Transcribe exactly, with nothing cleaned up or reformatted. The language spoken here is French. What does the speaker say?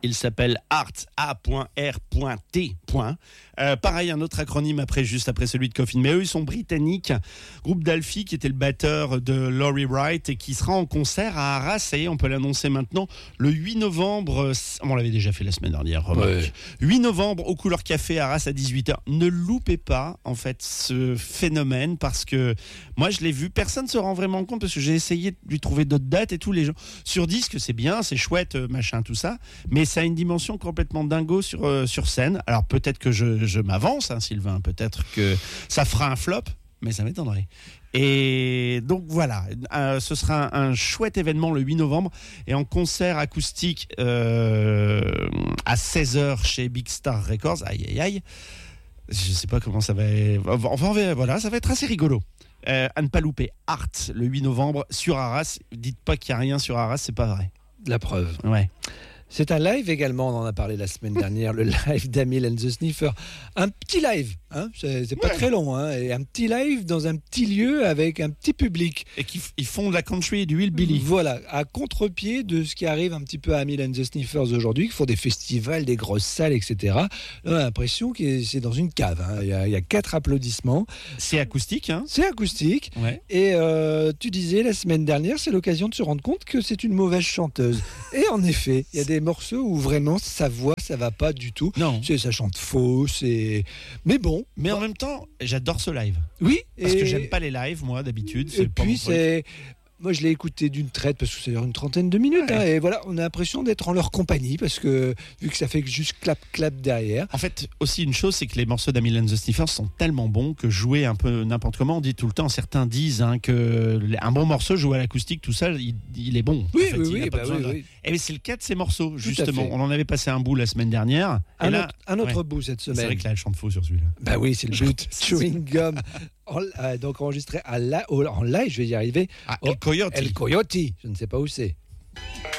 Il s'appelle Art, A R T. Euh, pareil, un autre acronyme après, juste après celui de Coffin. Mais eux, ils sont britanniques. Groupe d'Alfie, qui était le batteur de Laurie Wright et qui sera en concert à Arras. Ça y est, on peut l'annoncer maintenant. Le huit novembre, on l'avait déjà fait la semaine dernière, remarque. Ouais. huit novembre, au Couleur Café, Arras, à dix-huit heures. Ne loupez pas, en fait, ce phénomène, parce que moi, je l'ai vu. Personne ne se rend vraiment compte, parce que j'ai essayé de lui trouver d'autres dates et tout. Les gens sur disque, c'est bien, c'est chouette, machin, tout ça. Mais ça a une dimension complètement dingo sur, euh, sur scène. Alors, peut-être que je, je m'avance, hein, Sylvain. Peut-être que ça fera un flop, mais ça m'étonnerait. Et donc voilà, euh, ce sera un, un chouette événement le huit novembre et en concert acoustique euh, à seize heures chez Big Star Records. Aïe aïe aïe, je sais pas comment ça va. Enfin voilà, ça va être assez rigolo. Euh, à ne pas louper, Art le huit novembre sur Arras. Dites pas qu'il y a rien sur Arras, c'est pas vrai. La preuve. Ouais. C'est un live également, on en a parlé la semaine dernière, le live d'Amil and the Sniffers. Un petit live, hein, c'est, c'est pas ouais. très long, hein, et un petit live dans un petit lieu avec un petit public. Et qui ils font de la country et du hillbilly. Voilà, à contre-pied de ce qui arrive un petit peu à Amil and the Sniffers aujourd'hui, qui font des festivals, des grosses salles, et cetera. Là, on a l'impression que c'est dans une cave, hein. il, y a, il y a quatre applaudissements. C'est acoustique, hein. C'est acoustique, ouais. Et euh, tu disais la semaine dernière, c'est l'occasion de se rendre compte que c'est une mauvaise chanteuse. Et en effet, il y a des morceaux où vraiment sa voix ça va pas du tout. Non. C'est, ça chante faux, c'est. Mais bon. Mais en même temps, j'adore ce live. Oui. Parce et... que j'aime pas les lives, moi d'habitude. C'est et pas puis c'est. Moi, je l'ai écouté d'une traite parce que c'est une trentaine de minutes. Ouais. Hein, et voilà, on a l'impression d'être en leur compagnie parce que, vu que ça fait juste clap-clap derrière. En fait, aussi une chose, c'est que les morceaux d'Amil and the Sniffers sont tellement bons que jouer un peu n'importe comment, on dit tout le temps, certains disent hein, qu'un bon morceau joué à l'acoustique tout seul, il, il est bon. Oui, en fait, oui, oui. Bah oui, de... oui. Et c'est le cas de ces morceaux, tout justement. On en avait passé un bout la semaine dernière. Un, et là, autre, un autre ouais. bout cette semaine. C'est vrai que là, elle chante faux sur celui-là. Bah oui, c'est le but. Chewing Gum. En, euh, donc enregistré à la, en live, je vais y arriver. Ah, El Coyote. El Coyote, je ne sais pas où c'est.